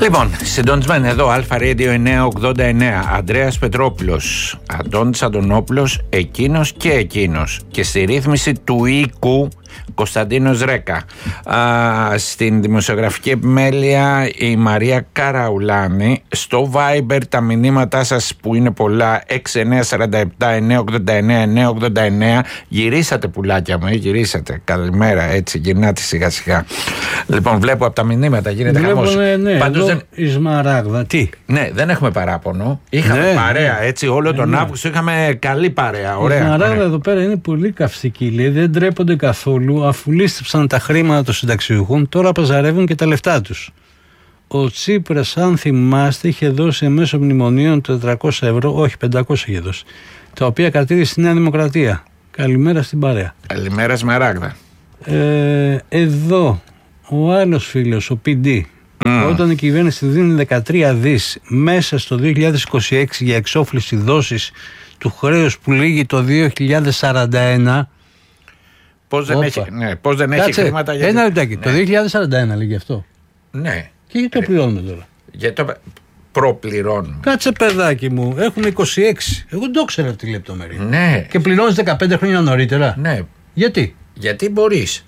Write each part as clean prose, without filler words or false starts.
Λοιπόν, συντονισμένοι εδώ, Αλφα Radio 989, Ανδρέας Πετρόπουλος, Αντώνης Αντωνόπουλος, εκείνος και εκείνος. Και στη ρύθμιση του οίκου, Κωνσταντίνος Ρέκα. Στην δημοσιογραφική επιμέλεια η Μαρία Καραουλάνη. Στο Viber τα μηνύματά σας που είναι πολλά, 6947-989-989. Γυρίσατε πουλάκια μου, γυρίσατε. Καλημέρα, έτσι γυρνάτε σιγά σιγά. Λοιπόν, βλέπω από τα μηνύματα γίνεται χαμός. Ναι, πάντως δεν... η Σμαράγδα, τι. Ναι, δεν έχουμε παράπονο. Είχαμε παρέα έτσι όλο τον Αύγουστο, είχαμε καλή παρέα. Ωραία. Η Σμαράγδα εδώ πέρα είναι πολύ καυστική. Λέει, δεν ντρέπονται καθόλου. Αφού λίστεψαν τα χρήματα των συνταξιούχων, τώρα παζαρεύουν και τα λεφτά τους. Ο Τσίπρας, αν θυμάστε, είχε δώσει μέσω μνημονίων 400 ευρώ, όχι 500 είχε δώσει, τα οποία κρατήρησε στη Νέα Δημοκρατία. Καλημέρα στην παρέα. Καλημέρα Σμαράγδα. Εδώ ο άλλος φίλος, ο PD, όταν η κυβέρνηση δίνει 13 δις μέσα στο 2026 για εξόφληση δόσης του χρέους που λύγει το 2041. Πώς δεν έχει χρήματα για... Ένα λεπτάκι, το 2041 λέγει αυτό. Ναι. Και γιατί το πληρώνουμε τώρα? Γιατί το προπληρώνουμε. Κάτσε παιδάκι μου, έχουμε 26. Εγώ δεν το ξέρω τη λεπτομέρεια. Ναι. Και πληρώνεις 15 χρόνια νωρίτερα. Ναι. Γιατί? Γιατί μπορείς.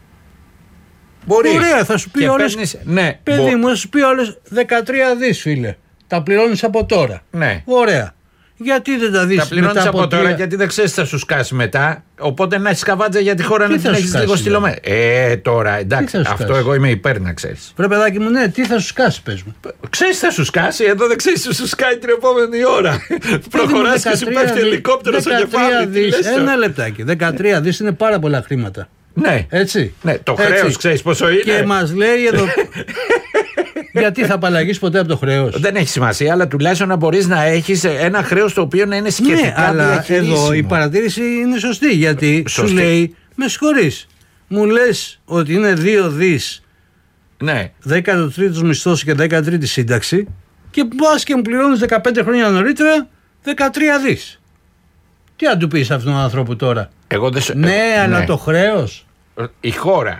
Ωραία, θα σου πει όλες. Ναι. Παιδί μου, θα σου πει όλες 13 δις, φίλε. Τα πληρώνεις από τώρα. Ναι. Ωραία. Γιατί δεν τα δεις μετά? Τα πληρώνεις από τώρα, γιατί δεν ξέρεις τι θα σου σκάσει μετά. Οπότε να έχεις καβάτζα για τη χώρα να την έχεις λίγο στυλωμένη. Τώρα, εντάξει, αυτό εγώ είμαι υπέρ να ξέρεις. Βρε παιδάκι μου, ναι, τι θα σου σκάσει, πες μου. Ξέρεις τι θα σου σκάσει, εδώ δεν ξέρεις τι σου σκάει την επόμενη ώρα. Προχωράς και σου πέφτει ελικόπτερο στο κεφάλι. Ένα λεπτάκι. 13 δις είναι πάρα πολλά χρήματα. Ναι. Έτσι. Ναι, το χρέος ξέρεις πόσο είναι. Και μας λέει εδώ. Γιατί θα απαλλαγείς ποτέ από το χρέος? Δεν έχει σημασία, αλλά τουλάχιστον να μπορείς να έχεις ένα χρέος το οποίο να είναι σχετικά διαχειρίσιμο. Εδώ η παρατήρηση είναι σωστή, γιατί σου λέει, με συγχωρείς, μου λες ότι είναι 2 δις, ναι, 13ος μισθός και 13η σύνταξη, και πας και μου πληρώνεις 15 χρόνια νωρίτερα 13 δις. Τι να του πεις αυτόν τον άνθρωπο τώρα? Αλλά το χρέος, η χώρα.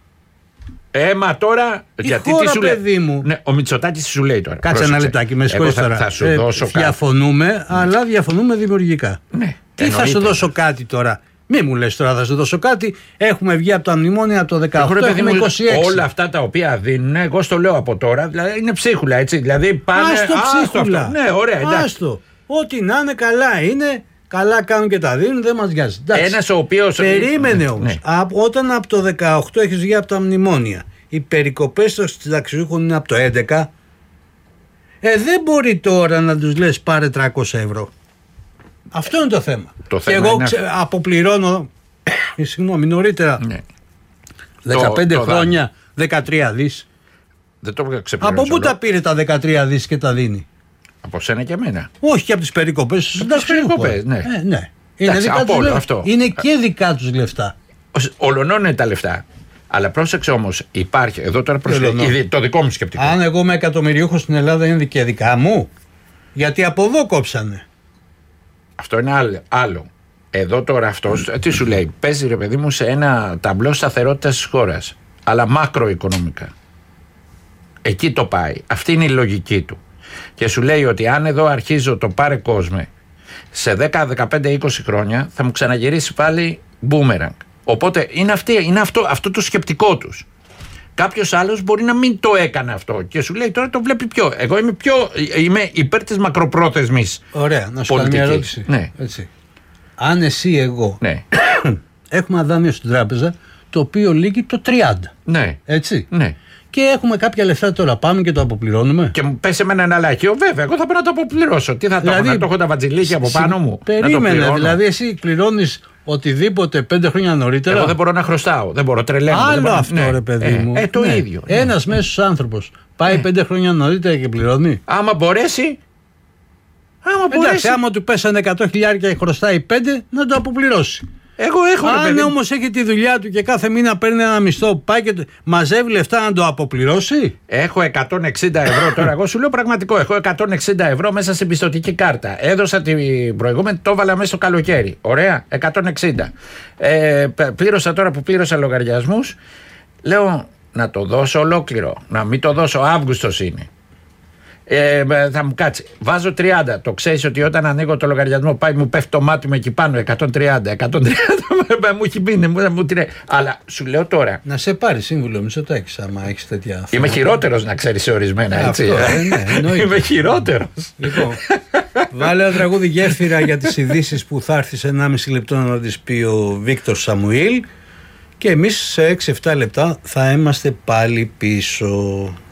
Μα τώρα. Γιατί χώρα, τι σου παιδί μου. Ναι, ο Μητσοτάκης σου λέει τώρα. Κάτσε ένα λεπτάκι, με συγχωρείς τώρα. Θα σου δώσω διαφωνούμε, κάτι. Αλλά διαφωνούμε δημιουργικά. Ναι, τι θα σου δώσω κάτι τώρα? Μη μου λες τώρα θα σου δώσω κάτι. Έχουμε βγει από τα μνημόνια από το 18, έχουμε 26. Όλα αυτά τα οποία δίνουν, εγώ στο λέω από τώρα, δηλαδή είναι ψίχουλα, έτσι. Δηλαδή πάνε. Άστο ψίχουλα. Ναι, ωραία, εντάξει. Άστο. Ό,τι να είναι καλά είναι. Καλά κάνουν και τα δίνουν, δεν μας νοιάζει. Ένας ο οποίος. Περίμενε όμως. Ναι. Όταν από το 18 έχεις βγει από τα μνημόνια, οι περικοπές των συνταξιούχων είναι από το 11. Δεν μπορεί τώρα να τους λες πάρε 300 ευρώ. Αυτό είναι το θέμα. Και εγώ είναι... αποπληρώνω συγγνώμη, νωρίτερα 15 χρόνια 13 δις. Δεν το ξεπληρώνω. Από πού τα πήρε τα 13 δις και τα δίνει? Από σένα και εμένα. Όχι, και από τις περικοπές στους συνταξιούχους. Ναι. Ναι. Είναι και δικά τους λεφτά. Ολονώνε τα λεφτά. Αλλά πρόσεξε όμως, υπάρχει εδώ τώρα το δικό μου σκεπτικό. Αν εγώ είμαι εκατομμυριούχος στην Ελλάδα, είναι και δικά μου. Γιατί από εδώ κόψανε. Αυτό είναι άλλο. Εδώ τώρα αυτός τι σου λέει? Παίζει ρε παιδί μου σε ένα ταμπλό σταθερότητας της χώρας. Αλλά μακροοικονομικά. Εκεί το πάει. Αυτή είναι η λογική του. Και σου λέει ότι αν εδώ αρχίζω το πάρε κόσμε, σε 10, 15, 20 χρόνια θα μου ξαναγυρίσει πάλι boomerang. Οπότε είναι αυτό το σκεπτικό τους. Κάποιος άλλος μπορεί να μην το έκανε αυτό και σου λέει τώρα το βλέπει πιο. Εγώ είμαι υπέρ της μακροπρόθεσμης. Ωραία, να σου κάνω μια ερώτηση. Ναι. Έτσι. Αν εσύ εγώ ναι. έχουμε δάνειο στην τράπεζα το οποίο λύγει το 30. Ναι. Έτσι. Ναι. Και έχουμε κάποια λεφτά τώρα, πάμε και το αποπληρώνουμε. Και μου πέσει εμένα ένα λαχείο, βέβαια. Εγώ θα πρέπει να το αποπληρώσω. Τι θα το έχω τα βατζιλίκια από πάνω μου? Περίμενε, δηλαδή εσύ πληρώνεις οτιδήποτε 5 χρόνια νωρίτερα. Εγώ δεν μπορώ να χρωστάω. Δεν μπορώ, τρελαίνω. Άλλο αυτό, ρε παιδί μου. Το ίδιο. Ένας μέσος άνθρωπος πάει 5 χρόνια νωρίτερα και πληρώνει. Άμα μπορέσει. Εντάξει, άμα του πέσανε 100.000 και χρωστάει 5, να το αποπληρώσει. Εγώ έχω. Αν όμως έχει τη δουλειά του και κάθε μήνα παίρνει ένα μισθό, πάει και μαζεύει λεφτά να το αποπληρώσει. Έχω 160 ευρώ τώρα. Εγώ σου λέω πραγματικό. Έχω 160 ευρώ μέσα στην πιστωτική κάρτα. Έδωσα την προηγούμενη, το έβαλα μέσα στο καλοκαίρι. Ωραία, 160. Πλήρωσα τώρα που πλήρωσα λογαριασμούς. Λέω να το δώσω ολόκληρο. Να μην το δώσω. Αύγουστος είναι. Θα μου κάτσει. Βάζω 30. Το ξέρεις ότι όταν ανοίγω το λογαριασμό πάει, μου πέφτει το μάτι μου εκεί πάνω. 130. Μου έχει μείνει. Αλλά σου λέω τώρα. Να σε πάρει σύμβουλο Μητσοτάκης, άμα έχεις τέτοια. Είμαι χειρότερος, να ξέρεις, σε ορισμένα. Έτσι. Ναι, είμαι χειρότερος. Λοιπόν, βάλε ένα τραγούδι γέφυρα για τις ειδήσεις που θα έρθει σε 1,5 λεπτό να τις πει ο Βίκτορ Σαμουήλ. Και εμείς σε 6-7 λεπτά θα είμαστε πάλι πίσω.